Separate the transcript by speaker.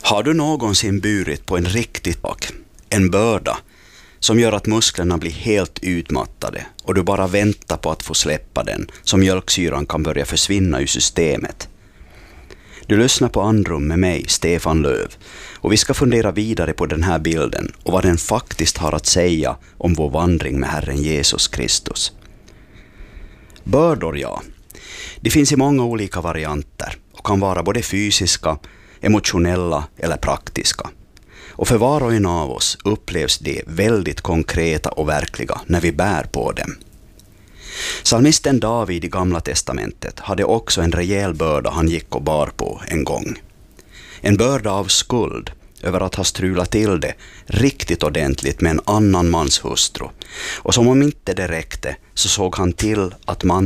Speaker 1: Har du någonsin burit på en riktigt bak, en börda som gör att musklerna blir helt utmattade och du bara väntar på att få släppa den så mjölksyran kan börja försvinna ur systemet? Du lyssnar på Andrum med mig, Stefan Löv, och vi ska fundera vidare på den här bilden och vad den faktiskt har att säga om vår vandring med Herren Jesus Kristus. Bördor, ja. Det finns i många olika varianter och kan vara både fysiska, emotionella eller praktiska. Och för var och en av oss upplevs det väldigt konkreta och verkliga när vi bär på dem. Psalmisten David i Gamla testamentet hade också en rejäl börda han gick och bar på en gång. En börda av skuld över att ha strulat till det riktigt ordentligt med en annan mans hustru. Och som om inte det räckte så såg han till att